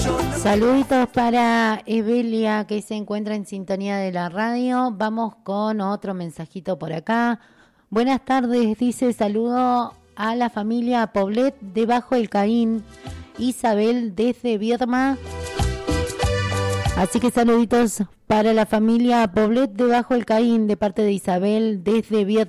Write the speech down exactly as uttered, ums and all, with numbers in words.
Saluditos para Evelia, que se encuentra en sintonía de la radio. Vamos con otro mensajito por acá. Buenas tardes, dice, saludo a la familia Poblet de Bajo el Caín. Isabel desde Viedma. Así que saluditos para la familia Poblet de Bajo el Caín, de parte de Isabel desde Viedma.